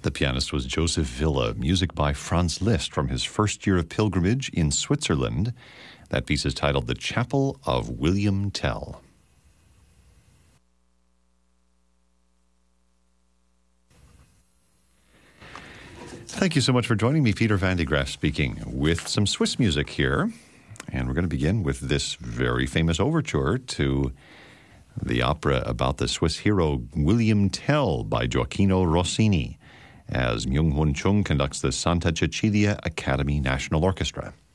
The pianist was Joseph Villa, music by Franz Liszt from his first year of pilgrimage in Switzerland. That piece is titled The Chapel of William Tell. Thank you so much for joining me. Peter van de Graaf speaking with some Swiss music here. And we're going to begin with this very famous overture to the opera about the Swiss hero William Tell by Gioacchino Rossini, as Myung-Whun Chung conducts the Santa Cecilia Academy National Orchestra.